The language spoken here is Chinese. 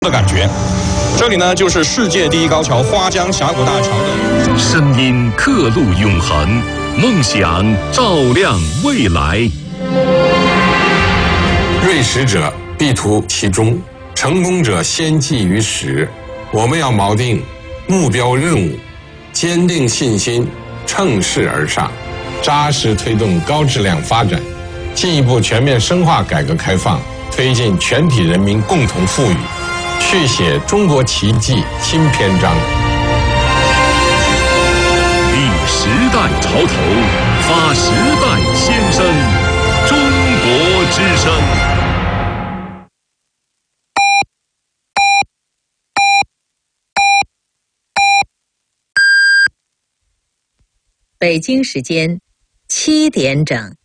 的感觉。这里呢，就是世界第一高桥花江峡谷大桥的声音刻录永恒，梦想照亮未来。 锐识者必图其中，成功者先记于始。我们要锚定目标任务，坚定信心，乘势而上，扎实推动高质量发展，进一步全面深化改革开放，推进全体人民共同富裕，续写中国奇迹新篇章。 立时代潮头，发时代先声，中国之声。 北京时间7点整。